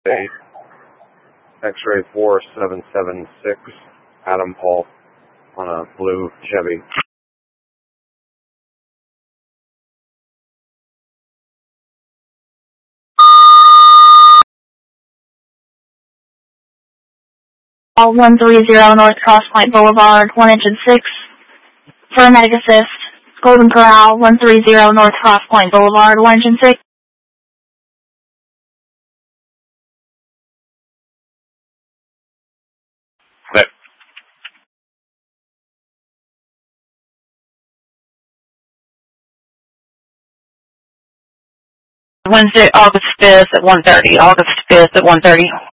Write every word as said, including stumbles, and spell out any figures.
eight, X-ray four seven seven six, Adam Paul, on a blue Chevy. All one three zero North Cross Point Boulevard, one engine six. Paramedic assist. Golden Corral, one three zero North Cross Point Boulevard, one engine six. Okay. Wednesday, August fifth at one thirty. August fifth at one thirty.